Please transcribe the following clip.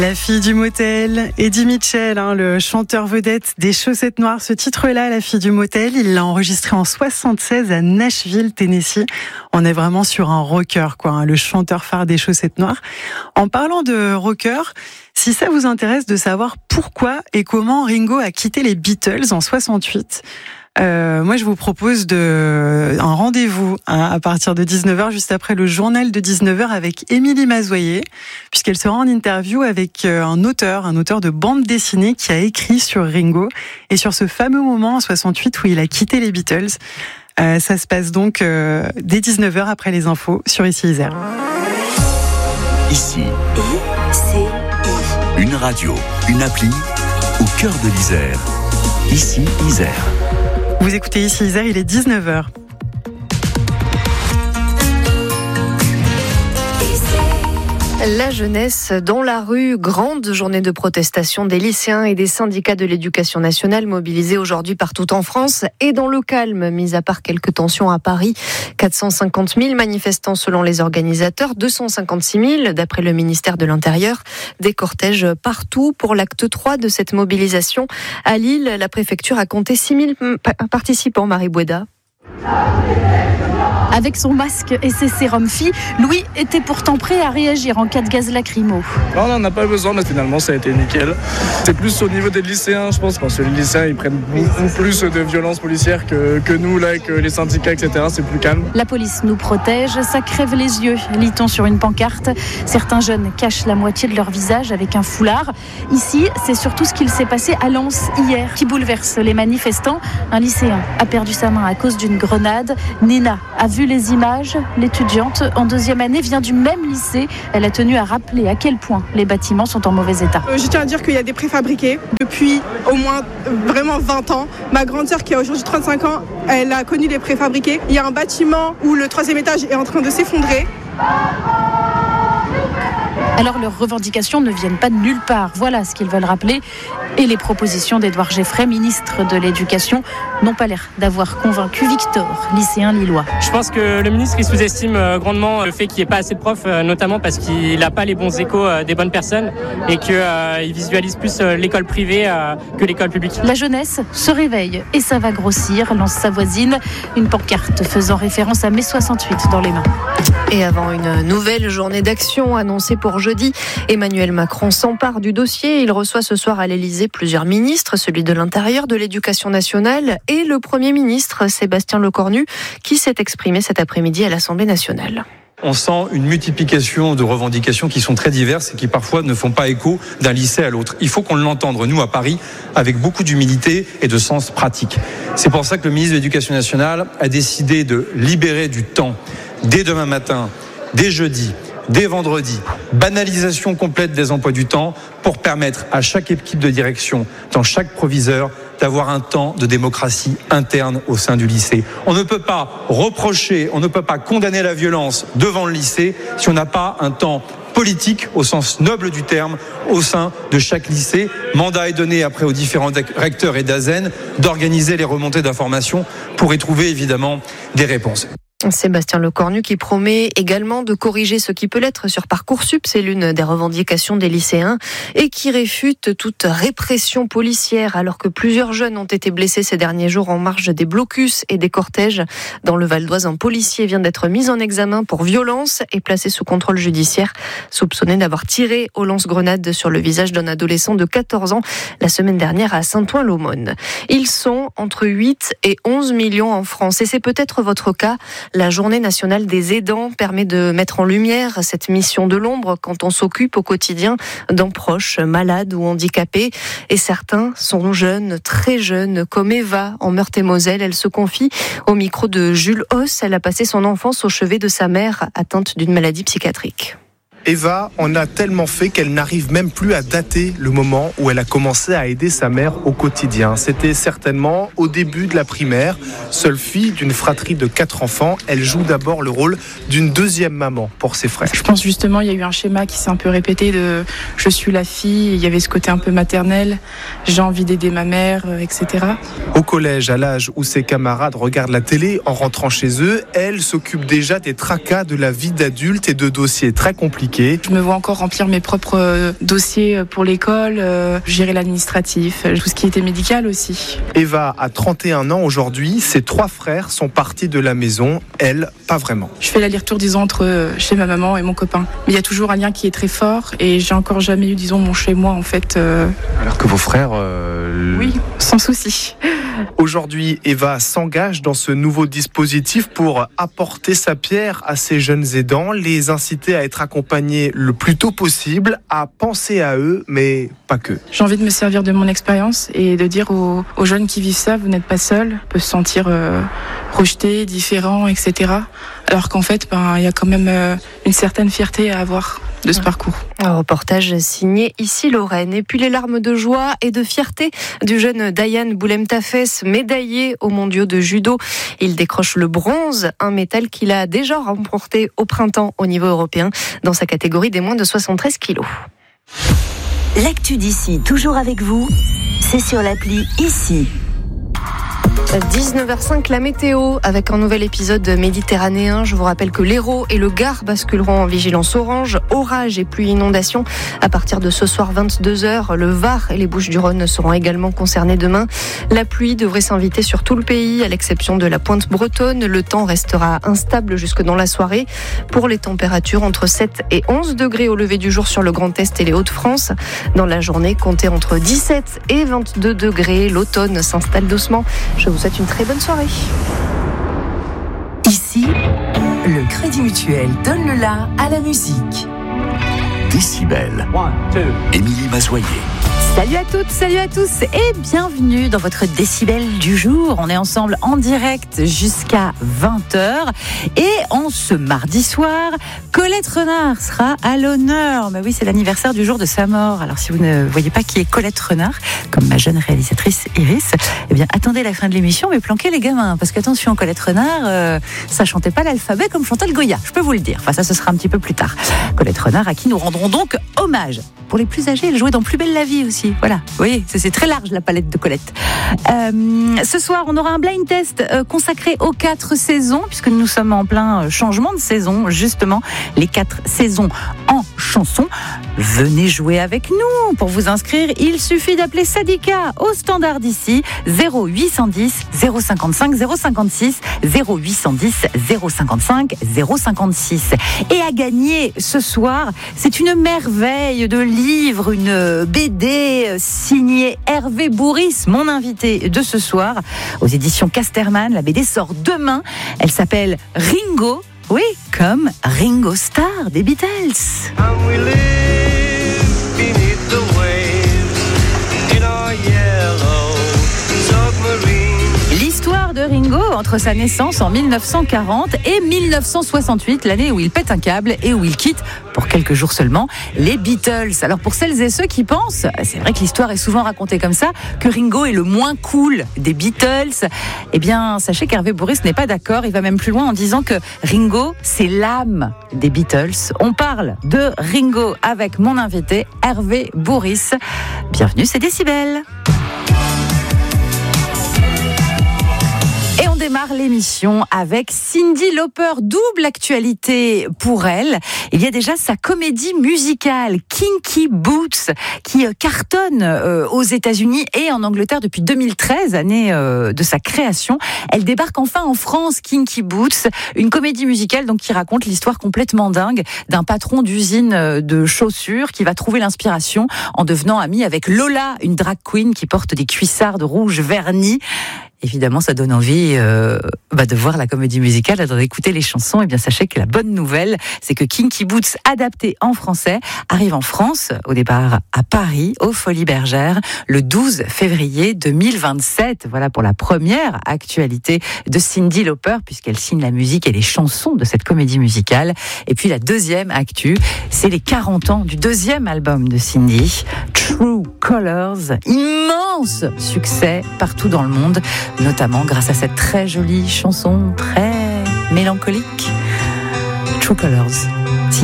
La fille du motel, Eddie Mitchell, le chanteur vedette des Chaussettes Noires. Ce titre-là, La fille du motel, il l'a enregistré en 76 à Nashville, Tennessee. On est vraiment sur un rocker, le chanteur phare des Chaussettes Noires. En parlant de rocker, si ça vous intéresse de savoir pourquoi et comment Ringo a quitté les Beatles en 68, moi je vous propose un rendez-vous à partir de 19h, juste après le journal de 19h avec Émilie Mazoyer, puisqu'elle sera en interview avec un auteur de bande dessinée qui a écrit sur Ringo et sur ce fameux moment en 68 où il a quitté les Beatles. Ça se passe donc dès 19h après les infos sur Ici Isère. Ici, une radio, une appli au cœur de l'Isère. Ici Isère. Vous écoutez Ici Isère, il est 19h. La jeunesse dans la rue, grande journée de protestation des lycéens et des syndicats de l'éducation nationale mobilisés aujourd'hui partout en France et dans le calme, mis à part quelques tensions à Paris. 450 000 manifestants selon les organisateurs, 256 000 d'après le ministère de l'Intérieur. Des cortèges partout pour l'acte 3 de cette mobilisation. À Lille, la préfecture a compté 6 000 participants, Marie Boueda. Avec son masque et ses sérums filles, Louis était pourtant prêt à réagir en cas de gaz lacrymo. Non, on n'en a pas besoin, mais finalement ça a été nickel. C'est plus au niveau des lycéens, je pense, parce que les lycéens ils prennent beaucoup plus de violences policières que nous, là, que les syndicats, etc. C'est plus calme. La police nous protège, ça crève les yeux, lit-on sur une pancarte. Certains jeunes cachent la moitié de leur visage avec un foulard. Ici, c'est surtout ce qu'il s'est passé à Lens hier, qui bouleverse les manifestants. Un lycéen a perdu sa main à cause d'une grenade. Nina a vu les images. L'étudiante en 2e année vient du même lycée. Elle a tenu à rappeler à quel point les bâtiments sont en mauvais état. Je tiens à dire qu'il y a des préfabriqués depuis au moins vraiment 20 ans. Ma grande sœur qui a aujourd'hui 35 ans, elle a connu les préfabriqués. Il y a un bâtiment où le 3e étage est en train de s'effondrer. Alors leurs revendications ne viennent pas de nulle part. Voilà ce qu'ils veulent rappeler. Et les propositions d'Édouard Geffray, ministre de l'Éducation, n'ont pas l'air d'avoir convaincu Victor, lycéen lillois. Je pense que le ministre il sous-estime grandement le fait qu'il n'y ait pas assez de profs, notamment parce qu'il n'a pas les bons échos des bonnes personnes et qu'il visualise plus l'école privée que l'école publique. La jeunesse se réveille et ça va grossir, lance sa voisine, une pancarte faisant référence à mai 68 dans les mains. Et avant une nouvelle journée d'action annoncée pour jeudi, Emmanuel Macron s'empare du dossier. Il reçoit ce soir à l'Élysée plusieurs ministres, celui de l'Intérieur, de l'Éducation nationale et le Premier ministre Sébastien Lecornu qui s'est exprimé cet après-midi à l'Assemblée nationale. On sent une multiplication de revendications qui sont très diverses et qui parfois ne font pas écho d'un lycée à l'autre. Il faut qu'on l'entende, nous, à Paris, avec beaucoup d'humilité et de sens pratique. C'est pour ça que le ministre de l'Éducation nationale a décidé de libérer du temps dès demain matin, dès jeudi, dès vendredi, banalisation complète des emplois du temps pour permettre à chaque équipe de direction, dans chaque proviseur, d'avoir un temps de démocratie interne au sein du lycée. On ne peut pas reprocher, on ne peut pas condamner la violence devant le lycée si on n'a pas un temps politique au sens noble du terme au sein de chaque lycée. Mandat est donné après aux différents recteurs et d'ASEN d'organiser les remontées d'informations pour y trouver évidemment des réponses. Sébastien Lecornu qui promet également de corriger ce qui peut l'être sur Parcoursup, c'est l'une des revendications des lycéens, et qui réfute toute répression policière alors que plusieurs jeunes ont été blessés ces derniers jours en marge des blocus et des cortèges. Dans le Val-d'Oise, un policier vient d'être mis en examen pour violence et placé sous contrôle judiciaire, soupçonné d'avoir tiré au lance-grenade sur le visage d'un adolescent de 14 ans la semaine dernière à Saint-Ouen-l'Aumône. Ils sont entre 8 et 11 millions en France et c'est peut-être votre cas. La journée nationale des aidants permet de mettre en lumière cette mission de l'ombre quand on s'occupe au quotidien d'un proche malade ou handicapé. Et certains sont jeunes, très jeunes, comme Eva en Meurthe-et-Moselle. Elle se confie au micro de Jules Hauss. Elle a passé son enfance au chevet de sa mère atteinte d'une maladie psychiatrique. Eva en a tellement fait qu'elle n'arrive même plus à dater le moment où elle a commencé à aider sa mère au quotidien. C'était certainement au début de la primaire. Seule fille d'une fratrie de 4 enfants, elle joue d'abord le rôle d'une deuxième maman pour ses frères. Je pense justement il y a eu un schéma qui s'est un peu répété de je suis la fille, il y avait ce côté un peu maternel, j'ai envie d'aider ma mère, etc. Au collège, à l'âge où ses camarades regardent la télé en rentrant chez eux, elle s'occupe déjà des tracas de la vie d'adulte et de dossiers très compliqués compliqué. Je me vois encore remplir mes propres dossiers pour l'école, gérer l'administratif, tout ce qui était médical aussi. Eva a 31 ans aujourd'hui, ses 3 frères sont partis de la maison, elle, pas vraiment. Je fais l'aller-retour, disons, entre chez ma maman et mon copain. Mais il y a toujours un lien qui est très fort et j'ai encore jamais eu, disons, mon chez-moi en fait. Alors que vos frères... Oui, sans souci. Aujourd'hui, Eva s'engage dans ce nouveau dispositif pour apporter sa pierre à ces jeunes aidants, les inciter à être accompagnés le plus tôt possible, à penser à eux, mais pas que. J'ai envie de me servir de mon expérience et de dire aux jeunes qui vivent ça, vous n'êtes pas seuls, peuvent se sentir rejetés, différents, etc. Alors qu'en fait, il y a quand même une certaine fierté à avoir de ce parcours. Un reportage signé ici Lorraine. Et puis les larmes de joie et de fierté du jeune Dayan Boulemtafes, médaillé aux mondiaux de judo. Il décroche le bronze, un métal qu'il a déjà remporté au printemps au niveau européen dans sa catégorie des moins de 73 kilos. L'actu d'ici, toujours avec vous, c'est sur l'appli Ici. 19h05, la météo avec un nouvel épisode méditerranéen. Je vous rappelle que l'Hérault et le Gard basculeront en vigilance orange, orage et pluie inondation. À partir de ce soir 22h, le Var et les Bouches-du-Rhône seront également concernés demain. La pluie devrait s'inviter sur tout le pays, à l'exception de la pointe bretonne. Le temps restera instable jusque dans la soirée. Pour les températures, entre 7 et 11 degrés au lever du jour sur le Grand Est et les Hauts-de-France. Dans la journée, comptez entre 17 et 22 degrés. L'automne s'installe doucement. Je vous souhaite une très bonne soirée. Ici, le Crédit Mutuel donne le la à la musique. Décibel. Émilie Mazoyer. Salut à toutes, salut à tous et bienvenue dans votre décibel du jour. On est ensemble en direct jusqu'à 20h et en ce mardi soir, Colette Renard sera à l'honneur. Mais oui, c'est l'anniversaire du jour de sa mort. Alors si vous ne voyez pas qui est Colette Renard, comme ma jeune réalisatrice Iris, eh bien attendez la fin de l'émission mais planquez les gamins. Parce qu'attention, Colette Renard, ça chantait pas l'alphabet comme chantait le Goya, je peux vous le dire. Enfin ça, ce sera un petit peu plus tard. Colette Renard à qui nous rendrons donc hommage. Pour les plus âgés, elle jouait dans Plus belle la vie aussi. Voilà, vous voyez, c'est très large la palette de Colette. Ce soir, on aura un blind test consacré aux 4 saisons, puisque nous sommes en plein changement de saison, justement, les 4 saisons en chanson. Venez jouer avec nous. Pour vous inscrire, il suffit d'appeler Sadika au standard d'ici, 0810 055 056, 0810 055 056. Et à gagner ce soir, c'est une merveille de livre, une BD signée Hervé Bourris, mon invité de ce soir, aux éditions Casterman. La BD sort demain. Elle s'appelle Ringo. Oui, comme Ringo Starr des Beatles. L'histoire de Ringo entre sa naissance en 1940 et 1968, l'année où il pète un câble et où il quitte, pour quelques jours seulement, les Beatles. Alors pour celles et ceux qui pensent, c'est vrai que l'histoire est souvent racontée comme ça, que Ringo est le moins cool des Beatles, eh bien sachez qu'Hervé Bourris n'est pas d'accord. Il va même plus loin en disant que Ringo, c'est l'âme des Beatles. On parle de Ringo avec mon invité Hervé Bourris. Bienvenue, c'est Décibel. Et on démarre l'émission avec Cyndi Lauper, double actualité pour elle. Il y a déjà sa comédie musicale Kinky Boots qui cartonne aux États-Unis et en Angleterre depuis 2013, année de sa création. Elle débarque enfin en France, Kinky Boots, une comédie musicale donc qui raconte l'histoire complètement dingue d'un patron d'usine de chaussures qui va trouver l'inspiration en devenant ami avec Lola, une drag queen qui porte des cuissardes rouges vernis. Évidemment, ça donne envie de voir la comédie musicale, d'écouter les chansons. Et bien, sachez que la bonne nouvelle, c'est que Kinky Boots, adapté en français, arrive en France, au départ à Paris, aux Folies Bergères, le 12 février 2027. Voilà pour la première actualité de Cyndi Lauper, puisqu'elle signe la musique et les chansons de cette comédie musicale. Et puis la deuxième actu, c'est les 40 ans du deuxième album de Cyndi, True Colors. Immense succès partout dans le monde, notamment grâce à cette très jolie chanson, très mélancolique, True Colors.